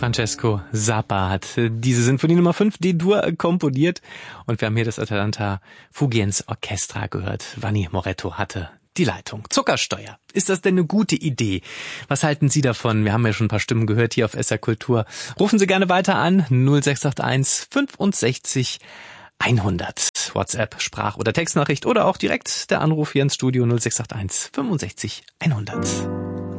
Francesco Zappa hat diese Sinfonie Nummer 5 D-Dur komponiert und wir haben hier das Atalanta Fugiens Orchestra gehört. Vanni Moretto hatte die Leitung. Zuckersteuer. Ist das denn eine gute Idee? Was halten Sie davon? Wir haben ja schon ein paar Stimmen gehört hier auf SR Kultur. Rufen Sie gerne weiter an 0681 65 100. WhatsApp, Sprach- oder Textnachricht oder auch direkt der Anruf hier ins Studio 0681 65 100.